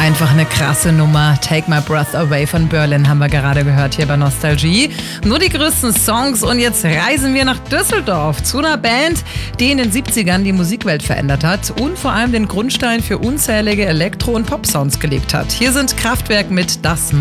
Einfach eine krasse Nummer. Take My Breath Away von Berlin haben wir gerade gehört hier bei Nostalgie. Nur die größten Songs und jetzt reisen wir nach Düsseldorf zu einer Band, die in den 70ern die Musikwelt verändert hat und vor allem den Grundstein für unzählige Elektro- und Pop-Sounds gelegt hat. Hier sind Kraftwerk mit Das